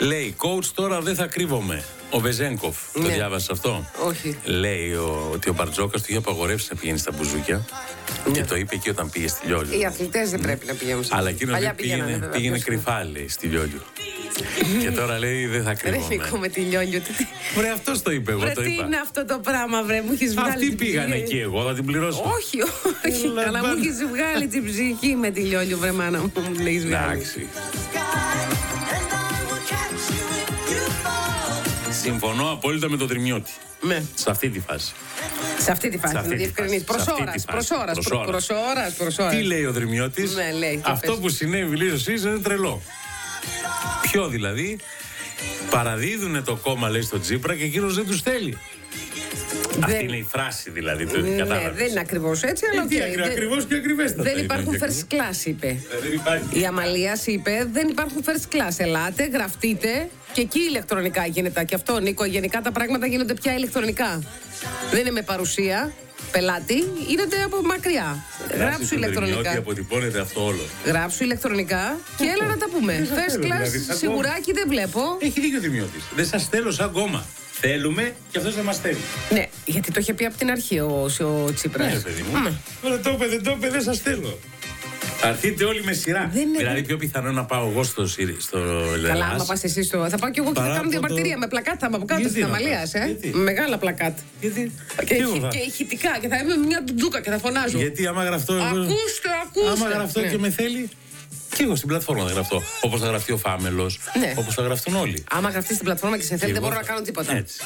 Λέει, coach, τώρα δεν θα κρύβομαι. Ο Βεζένκοφ, το διάβασε αυτό? Όχι. Λέει ότι ο Μπαρτζόκας του είχε απαγορεύσει να πηγαίνει στα μπουζούκια. Και το είπε εκεί όταν πήγε στη Λιόλιο. Οι αθλητές δεν πρέπει να πηγαίνουν. Αλλά εκείνο πήγαινε κρυφά, λέει, στη Λιόλιο. Και τώρα λέει δεν θα κρύβομαι. Ρε Νίκο με τη Λιόλιο. Βρε, αυτός το είπε, εγώ το είπα. Τι είναι αυτό το πράγμα, βρε, μου έχεις βγάλει. Αυτοί πήγαν εκεί, εγώ θα την πληρώσω. Όχι, όχι. Καλά, μου έχεις βγάλει την ψυχή με τη Λιόλιο, βρε μάνα μου. Εντάξει. Συμφωνώ απόλυτα με τον Τριμιώτη. Ναι. Σε αυτή τη φάση. Σε αυτή τη φάση, να διευκρινίσει. Προσώρας. Τι λέει ο Δρυμιώτης? Ναι, λέει, αυτό που συνέβη, λέει ο ΣΥΡΙΖΑ, είναι τρελό. Ποιο δηλαδή? Παραδίδουνε το κόμμα, λέει, στον Τσίπρα και εκείνος δεν τους θέλει. Αυτή είναι η φράση δηλαδή. Ναι, δεν είναι ακριβώς έτσι, αλλά ακριβώς και ακριβέστατα. Δεν υπάρχουν first class, είπε. Η Αμαλίας είπε, δεν υπάρχουν first class. Ελάτε, γραφτείτε και εκεί ηλεκτρονικά γίνεται. Και αυτό, Νίκο, γενικά τα πράγματα γίνονται πια ηλεκτρονικά. Δεν είναι με παρουσία πελάτη, γίνονται από μακριά. Γράψου ηλεκτρονικά. Ότι αποτυπώνεται αυτό όλο. Γράψου ηλεκτρονικά και έλα να τα πούμε. First class, σιγουράκι δεν βλέπω. Έχει δίκιο ο Δημιώτης. Δεν σας θέλω σαν κόμμα. Θέλουμε και αυτός δεν μας θέλει. Ναι, γιατί το είχε πει από την αρχή ο Τσίπρας. Ναι, παιδί μου. Τώρα το είπε, δεν σας θέλω. Θα έρθετε όλοι με σειρά. Δηλαδή, πιο πιθανό να πάω εγώ στο Ελλάδας. Καλά, άμα πας εσύ στο. Θα πάω κι εγώ και θα κάνω διαμαρτυρία με πλακάτα από κάτω της Αμαλίας. Μεγάλα πλακάτα. Γιατί? Και ηχητικά. Και θα είμαι μια ντουντούκα και θα φωνάζω. Γιατί άμα γραφτώ. Ακούστε. Άμα γραφτώ και με θέλει. Και εγώ στην πλατφόρμα θα γραφτώ. Όπως θα γραφτεί ο Φάμελος. Όπως θα γραφτούν όλοι. Άμα γραφτεί στην πλατφόρμα και σε θέλει, δεν μπορώ να κάνω τίποτα. Έτσι.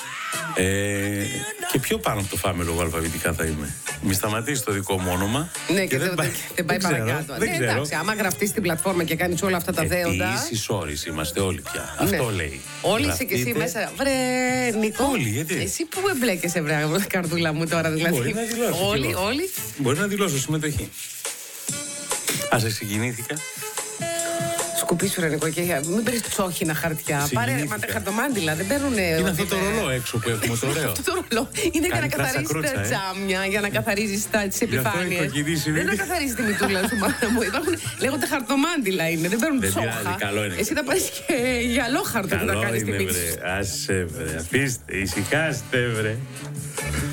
Και πιο πάνω από το Φάμελο, εγώ αλφαβητικά θα είμαι. Μη σταματήσει το δικό μου όνομα. Ναι, και δεν πάει παρακάτω. Ναι, εντάξει, άμα γραφτεί στην πλατφόρμα και κάνει όλα αυτά τα δέοντα. Ίσης όρης είμαστε όλοι πια. Αυτό λέει. Όλοι είσαι και εσύ μέσα. Βρε, Νίκο. Όλοι, γιατί? Εσύ που εμπλέκεσαι, βρε, καρδούλα μου τώρα, δηλαδή. Όλοι. Μπορεί να δηλώσω συμμετοχή. Ας συγκινήθηκα. Σκουπίσου, ρε Νικό, και μην παίρνεις τσόχινα χαρτιά. Πάρε χαρτομάντιλα, δεν παίρνουν. Είναι αυτό το ρολό έξω που έχουμε το ωραίο. Αυτό το ρολό είναι για να καθαρίζεις τα τζάμια, για να καθαρίζεις τις επιφάνειες. Δεν να καθαρίζεις τη μητούλα σου, μάνα μου. Λέγονται χαρτομάντιλα είναι, δεν παίρνουν τσόχα. Εσύ θα πάρεις και γυαλόχαρτο που θα κάνεις τη μύτη. Άσε βρε, αφήστε, ησυχάστε βρε.